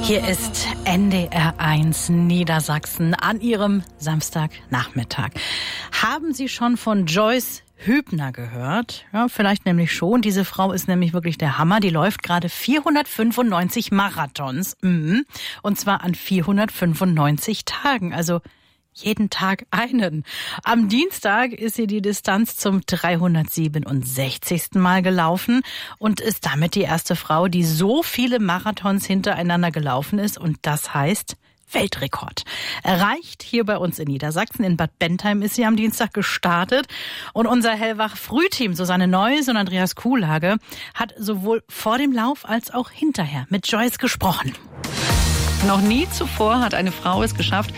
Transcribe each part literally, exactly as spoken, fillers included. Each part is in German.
Hier ist N D R eins Niedersachsen an Ihrem Samstagnachmittag. Haben Sie schon von Joyce Hübner gehört? Ja, vielleicht nämlich schon. Diese Frau ist nämlich wirklich der Hammer. Die läuft gerade vierhundertfünfundneunzig Marathons. Mhm. Und zwar an vierhundertfünfundneunzig Tagen. Also jeden Tag einen. Am Dienstag ist sie die Distanz zum dreihundertsiebenundsechzigsten Mal gelaufen und ist damit die erste Frau, die so viele Marathons hintereinander gelaufen ist. Und das heißt Weltrekord. Erreicht hier bei uns in Niedersachsen, in Bad Bentheim ist sie am Dienstag gestartet. Und unser Hellwach-Frühteam, Susanne Neuss und Andreas Kuhlhage, hat sowohl vor dem Lauf als auch hinterher mit Joyce gesprochen. Noch nie zuvor hat eine Frau es geschafft,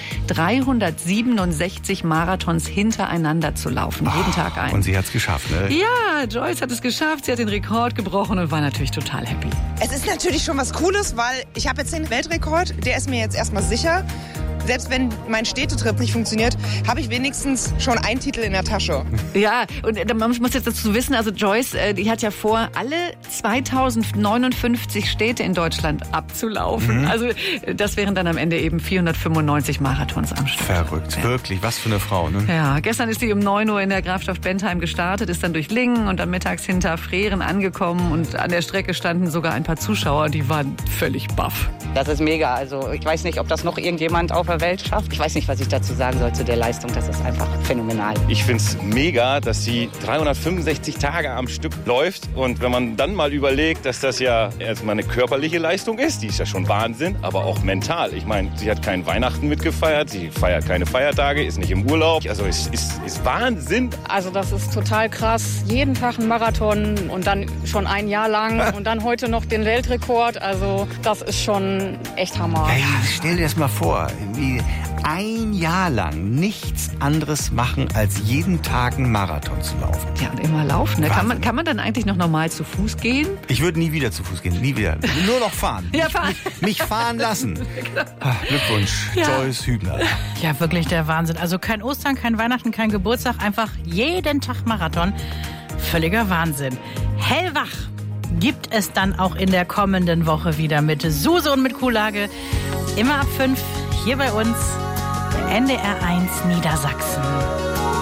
dreihundertsiebenundsechzig Marathons hintereinander zu laufen. Oh, jeden Tag ein. Und sie hat es geschafft, ne? Ja, Joyce hat es geschafft. Sie hat den Rekord gebrochen und war natürlich total happy. Es ist natürlich schon was Cooles, weil ich habe jetzt den Weltrekord. Der ist mir jetzt erstmal sicher. Selbst wenn mein Städtetrip nicht funktioniert, habe ich wenigstens schon einen Titel in der Tasche. Ja, und man muss jetzt dazu wissen, also Joyce, die hat ja vor, alle zweitausendneunundfünfzig Städte in Deutschland abzulaufen. Mhm. Also das wären dann am Ende eben vierhundertfünfundneunzig Marathons am Stück. Verrückt, ja. Wirklich, was für eine Frau, ne? Ja, gestern ist sie um neun Uhr in der Grafschaft Bentheim gestartet, ist dann durch Lingen und dann mittags hinter Freren angekommen und an der Strecke standen sogar ein paar Zuschauer, die waren völlig baff. Das ist mega, also ich weiß nicht, ob das noch irgendjemand auf der Welt schafft. Ich weiß nicht, was ich dazu sagen soll zu der Leistung. Das ist einfach phänomenal. Ich finde es mega, dass sie dreihundertfünfundsechzig Tage am Stück läuft. Und wenn man dann mal überlegt, dass das ja erstmal eine körperliche Leistung ist, die ist ja schon Wahnsinn, aber auch mental. Ich meine, sie hat kein Weihnachten mitgefeiert, sie feiert keine Feiertage, ist nicht im Urlaub. Also es ist, ist Wahnsinn. Also das ist total krass. Jeden Tag ein Marathon und dann schon ein Jahr lang und dann heute noch den Weltrekord. Also das ist schon echt Hammer. Ja, ja, stell dir das mal vor, wie ein Jahr lang nichts anderes machen, als jeden Tag einen Marathon zu laufen. Ja, und immer laufen. Ne? Kann man, kann man dann eigentlich noch normal zu Fuß gehen? Ich würde nie wieder zu Fuß gehen, nie wieder. Nur noch fahren. Ja, fahren. Mich, mich fahren lassen. Ach, Glückwunsch, Ja. Joyce Hübner. Ja, wirklich der Wahnsinn. Also kein Ostern, kein Weihnachten, kein Geburtstag, einfach jeden Tag Marathon. Völliger Wahnsinn. Hellwach gibt es dann auch in der kommenden Woche wieder mit Suse und mit Kuhlhage. Immer ab fünf hier bei uns, N D R eins Niedersachsen.